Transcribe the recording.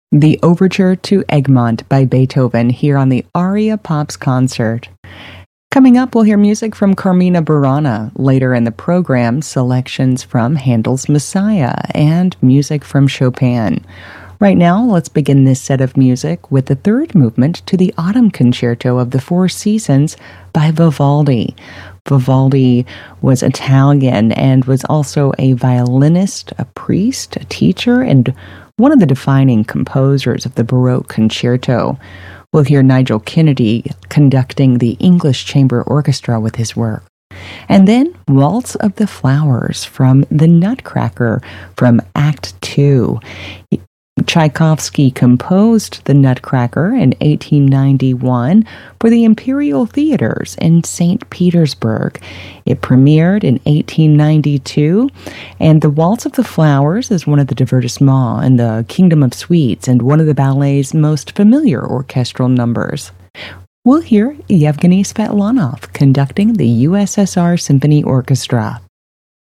The Overture to Egmont by Beethoven here on the Aria Pops concert. Coming up, we'll hear music from Carmina Burana. Later in the program, selections from Handel's Messiah and music from Chopin. Right now, let's begin this set of music with the third movement to the Autumn Concerto of the Four Seasons by Vivaldi. Vivaldi was Italian and was also a violinist, a priest, a teacher, and one of the defining composers of the Baroque concerto. We'll hear Nigel Kennedy conducting the English Chamber Orchestra with his work. And then Waltz of the Flowers from The Nutcracker from Act 2. Tchaikovsky composed The Nutcracker in 1891 for the Imperial Theaters in St. Petersburg. It premiered in 1892, and the Waltz of the Flowers is one of the divertissements in the Kingdom of Sweets and one of the ballet's most familiar orchestral numbers. We'll hear Yevgeny Svetlanov conducting the USSR Symphony Orchestra.